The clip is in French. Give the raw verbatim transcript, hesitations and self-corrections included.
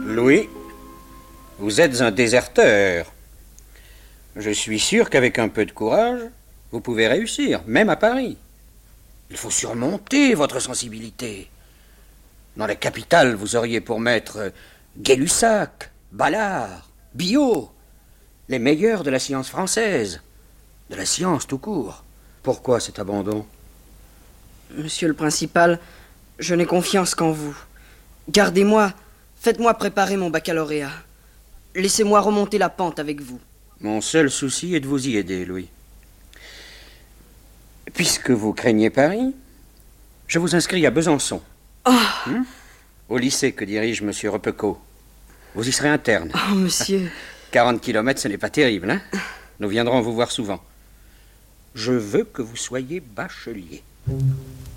Louis, vous êtes un déserteur. Je suis sûr qu'avec un peu de courage, vous pouvez réussir, même à Paris. Il faut surmonter votre sensibilité. Dans la capitale, vous auriez pour maître Gay-Lussac, Ballard, Biot, les meilleurs de la science française, de la science tout court. Pourquoi cet abandon? Monsieur le principal, je n'ai confiance qu'en vous. Gardez-moi, faites-moi préparer mon baccalauréat. Laissez-moi remonter la pente avec vous. Mon seul souci est de vous y aider, Louis. Puisque vous craignez Paris, je vous inscris à Besançon. Oh, Hum? Au lycée que dirige Monsieur Repecot. Vous y serez interne. oh monsieur. quarante kilomètres, ce n'est pas terrible, hein? Nous viendrons vous voir souvent. Je veux que vous soyez bachelier.